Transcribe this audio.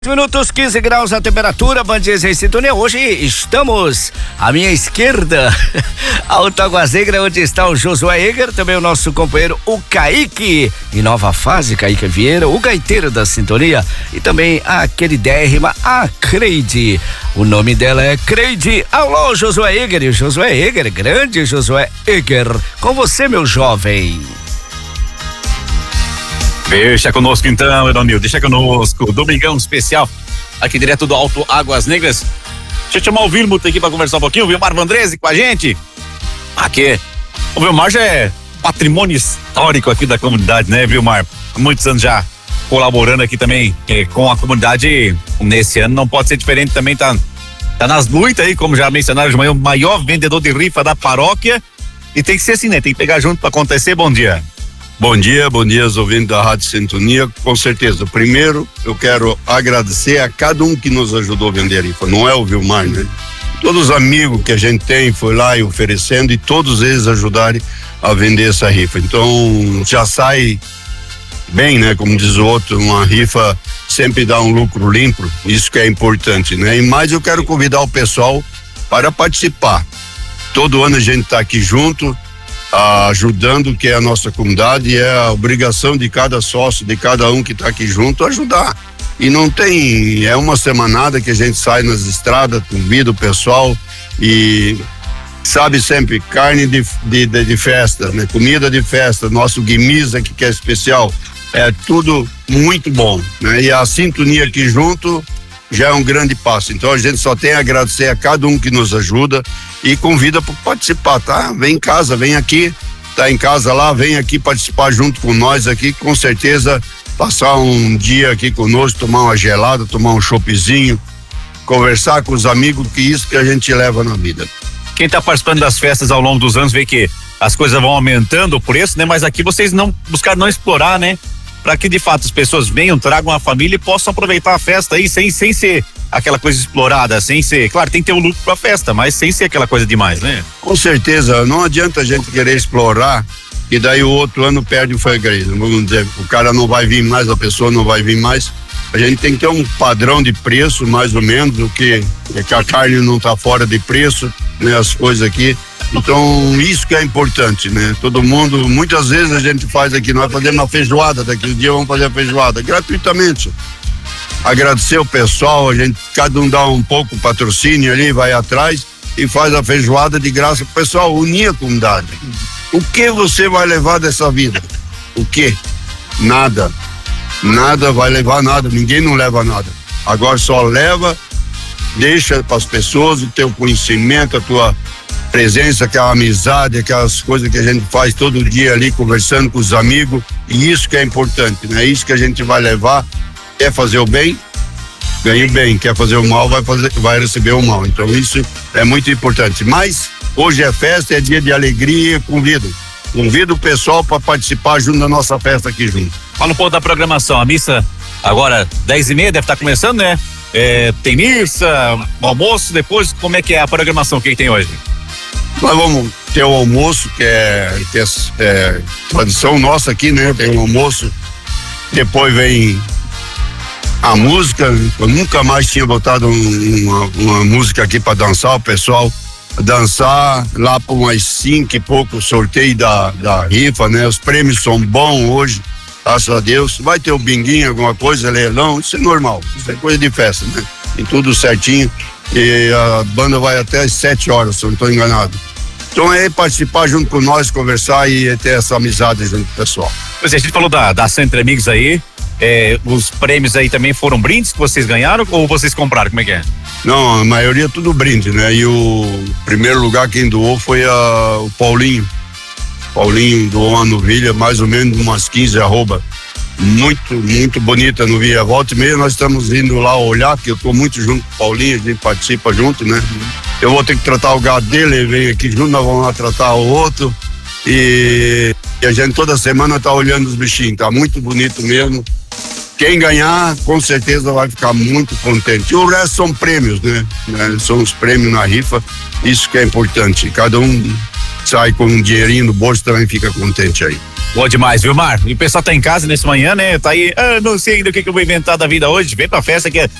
Minutos, 15 graus a temperatura, Band em sintonia. Hoje estamos à minha esquerda, Alto Águas Negras, onde está o Josué Eger, também o nosso companheiro, o Kaique, em nova fase, Kaique Vieira, o gaiteiro da sintonia, e também a queridérrima, a Creide. O nome dela é Creide. Alô, Josué Eger, e o Josué Eger, grande Josué Eger, com você, meu jovem. Deixa conosco então, Eronil, deixa conosco, domingão especial, aqui direto do Alto Águas Negras. Deixa eu chamar o Vilmut aqui pra conversar um pouquinho, o Vilmar Vandrese com a gente. Aqui, o Vilmar já é patrimônio histórico aqui da comunidade, né, Vilmar? Há muitos anos já colaborando aqui também com a comunidade. Nesse ano não pode ser diferente também, tá nas lutas aí, como já mencionaram de manhã, o maior vendedor de rifa da paróquia, e tem que ser assim, né, tem que pegar junto pra acontecer. Bom dia. Bom dia aos ouvintes da Rádio Sintonia. Com certeza, primeiro eu quero agradecer a cada um que nos ajudou a vender a rifa, não é o Vilmar, né? Todos os amigos que a gente tem foi lá e oferecendo, e todos eles ajudarem a vender essa rifa. Então já sai bem, né? Como diz o outro, uma rifa sempre dá um lucro limpo, isso que é importante, né? E mais eu quero convidar o pessoal para participar. Todo ano a gente está aqui junto, ajudando, que é a nossa comunidade, e é a obrigação de cada sócio, de cada um que está aqui junto, ajudar. E não tem, é uma semanada que a gente sai nas estradas, convida o pessoal e sabe sempre, carne de festa, né? Comida de festa, nosso guimisa que é especial, é tudo muito bom, né? E a sintonia aqui junto já é um grande passo. Então a gente só tem a agradecer a cada um que nos ajuda e convida para participar, tá? Vem em casa, vem aqui, tá em casa lá, vem aqui participar junto com nós aqui, com certeza passar um dia aqui conosco, tomar uma gelada, tomar um choppzinho, conversar com os amigos, que isso que a gente leva na vida. Quem tá participando das festas ao longo dos anos vê que as coisas vão aumentando o preço, né? Mas aqui vocês não buscaram não explorar, né? Para que de fato as pessoas venham, tragam a família e possam aproveitar a festa aí sem ser aquela coisa explorada, sem ser, claro, tem que ter o lucro pra festa, mas sem ser aquela coisa demais, né? Com certeza, não adianta a gente querer explorar e daí o outro ano perde o freguês. Vamos dizer, o cara não vai vir mais, a pessoa não vai vir mais. A gente tem que ter um padrão de preço, mais ou menos, o que a carne não tá fora de preço, né? As coisas aqui. Então, isso que é importante, né? Todo mundo, muitas vezes a gente faz aqui, nós fazemos uma feijoada, daqui um dia vamos fazer a feijoada, gratuitamente. Agradecer o pessoal, a gente, cada um dá um pouco patrocínio ali, vai atrás e faz a feijoada de graça. Pessoal, unir a comunidade. O que você vai levar dessa vida? O quê? Nada. Nada vai levar nada, ninguém não leva nada. Agora só leva, deixa para as pessoas o teu conhecimento, a tua presença, aquela amizade, aquelas coisas que a gente faz todo dia ali conversando com os amigos, e isso que é importante, né? Isso que a gente vai levar. Quer fazer o bem, ganha o bem, quer fazer o mal, vai receber o mal. Então isso é muito importante. Mas hoje é festa, é dia de alegria, convido o pessoal para participar junto da nossa festa aqui junto. Fala um pouco da programação, a missa agora 10h30 deve estar começando, né? Tem missa, almoço, depois como é que é a programação que tem hoje? Nós vamos ter o almoço, que é tradição nossa aqui, né? Tem um almoço, depois vem a música. Eu nunca mais tinha botado uma música aqui para dançar, o pessoal dançar lá por umas 5 e pouco, sorteio da rifa, né? Os prêmios são bons hoje, graças a Deus. Vai ter um binguinho, alguma coisa, leilão, isso é normal, isso é coisa de festa, né? Tem tudo certinho. E a banda vai até às 7 horas, se eu não estou enganado. Então é participar junto com nós, conversar e ter essa amizade junto com o pessoal. Pois é, a gente falou da ação entre amigos aí, os prêmios aí também foram brindes que vocês ganharam ou vocês compraram, como é que é? Não, a maioria tudo brinde, né? E o primeiro lugar quem doou foi o Paulinho. Paulinho doou uma novilha, mais ou menos umas 15 arroba. Muito bonita no Via Volta e Meia. Nós estamos indo lá olhar, porque eu estou muito junto com o Paulinho, a gente participa junto, né? Eu vou ter que tratar o gado dele, ele vem aqui junto, nós vamos lá tratar o outro. E a gente toda semana tá olhando os bichinhos, tá muito bonito mesmo. Quem ganhar, com certeza vai ficar muito contente. E o resto são prêmios, né? São os prêmios na rifa, isso que é importante. Cada um sai com um dinheirinho no bolso, também fica contente aí. Boa demais, viu, Mar? E o pessoal tá em casa nesse manhã, né? Tá aí, não sei ainda o que eu vou inventar da vida hoje. Vem pra festa que